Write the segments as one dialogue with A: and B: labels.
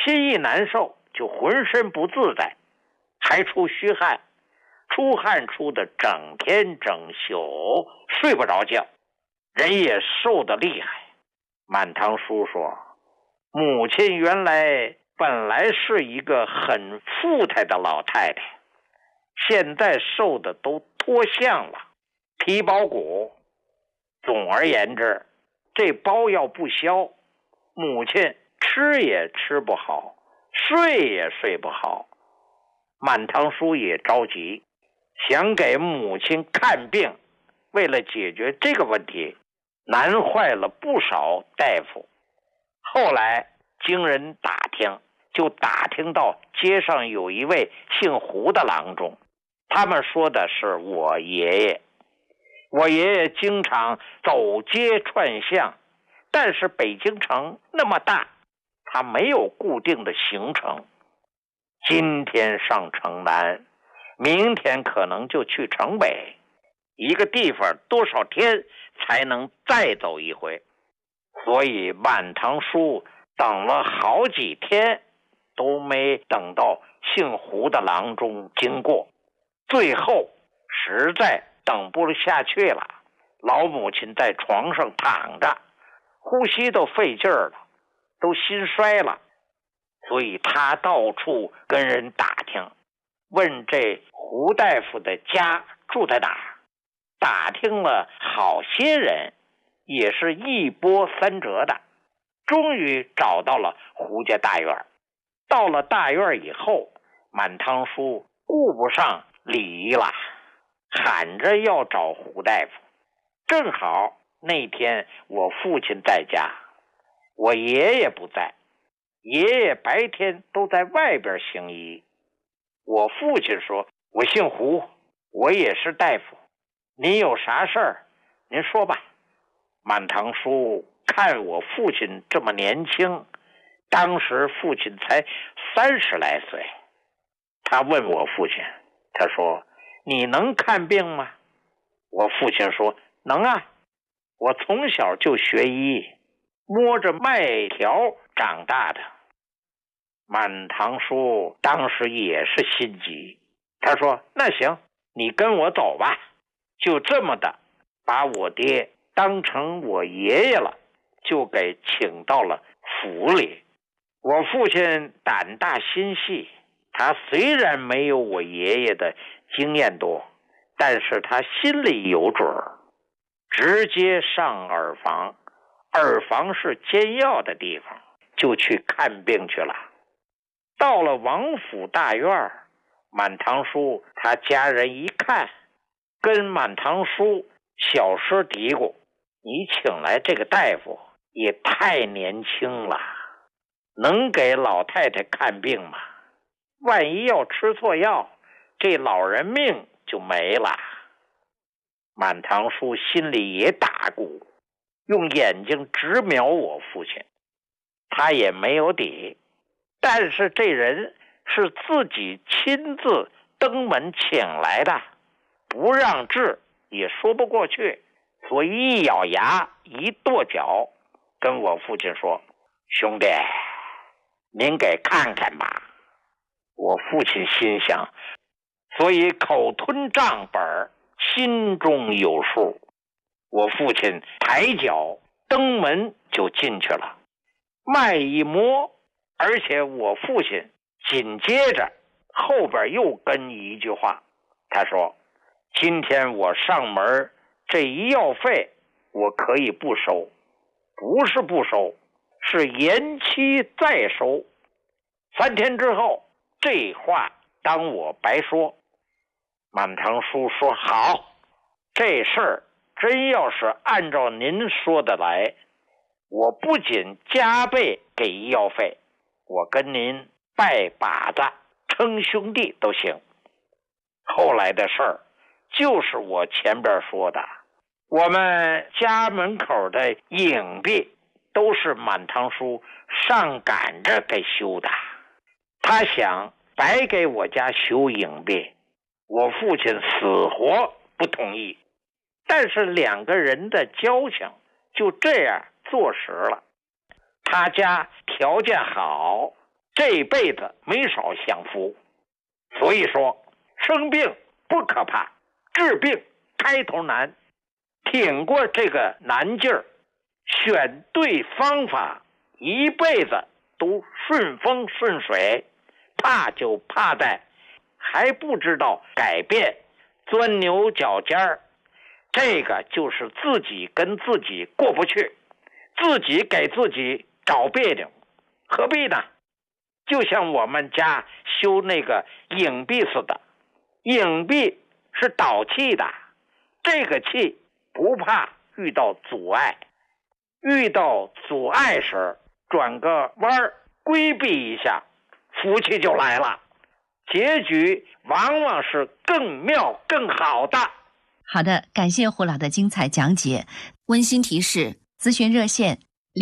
A: 心一难受就浑身不自在，还出虚汗，出汗出的整天整宿睡不着觉，人也瘦得厉害。满堂叔说，母亲原来本来是一个很富态的老太太，现在瘦的都脱相了，皮包骨。总而言之，这包要不消，母亲吃也吃不好，睡也睡不好。满堂叔也着急，想给母亲看病，为了解决这个问题，难坏了不少大夫。后来经人打听，就打听到街上有一位姓胡的郎中，他们说的是我爷爷。我爷爷经常走街串巷，但是北京城那么大，他没有固定的行程。今天上城南，明天可能就去城北，一个地方多少天才能再走一回。所以满堂叔等了好几天都没等到姓胡的郎中经过，最后实在等不下去了，老母亲在床上躺着，呼吸都费劲儿了，都心衰了，所以他到处跟人打听，问这胡大夫的家住在哪儿。打听了好些人，也是一波三折的，终于找到了胡家大院。到了大院以后，满堂叔顾不上礼仪了，喊着要找胡大夫。正好那天我父亲在家，我爷爷不在，爷爷白天都在外边行医。我父亲说，我姓胡，我也是大夫，您有啥事儿您说吧。满堂叔看我父亲这么年轻，当时父亲才30来岁，他问我父亲，他说，你能看病吗？我父亲说，能啊，我从小就学医，摸着麦条长大的。满堂叔当时也是心急，他说，那行，你跟我走吧。就这么的把我爹当成我爷爷了，就给请到了府里。我父亲胆大心细，他虽然没有我爷爷的经验多，但是他心里有准儿，直接上耳房，耳房是煎药的地方，就去看病去了。到了王府大院，满堂叔他家人一看，跟满堂叔小声嘀咕，你请来这个大夫也太年轻了，能给老太太看病吗？万一要吃错药，这老人命就没了。满堂叔心里也打鼓，用眼睛直瞄我父亲，他也没有底，但是这人是自己亲自登门请来的，不让治也说不过去，所以一咬牙一跺脚，跟我父亲说，兄弟，您给看看吧。我父亲心想，所以口吞账本，心中有数。我父亲抬脚登门就进去了，脉一摸，而且我父亲紧接着后边又跟一句话，他说，今天我上门，这医药费我可以不收，不是不收，是延期再收，3天之后，这话当我白说。满堂叔说，好，这事儿真要是按照您说的来，我不仅加倍给医药费，我跟您拜把子称兄弟都行。后来的事儿就是我前边说的，我们家门口的影壁都是满堂叔上赶着给修的，他想白给我家修影壁，我父亲死活不同意，但是2个人的交情就这样坐实了。他家条件好， 这辈子没少享福。所以说，生病不可怕，治病开头难。挺过这个难劲儿，选对方法，一辈子都顺风顺水。怕就怕在还不知道改变，钻牛角尖儿。这个就是自己跟自己过不去，自己给自己找别扭，何必呢？就像我们家修那个影壁似的，影壁是导气的，这个气不怕遇到阻碍，遇到阻碍时转个弯儿规避一下，福气就来了，结局往往是更妙更好的。
B: 好的，感谢胡老的精彩讲解。温馨提示：咨询热线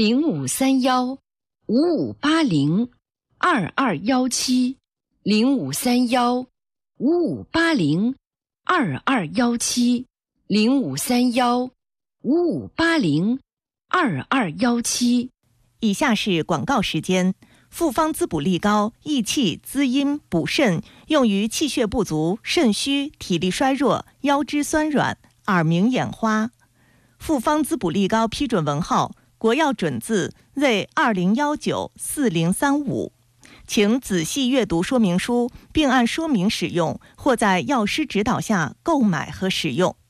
C: 0531-5580-2217，0531-5580-2217。以下是广告时间。复方滋补力高，益气滋阴补肾，用于气血不足、肾虚、体力衰弱、腰肢酸软、耳鸣眼花。复方滋补力高批准文号：国药准字为20194035，请仔细阅读说明书，并按说明使用，或在药师指导下购买和使用。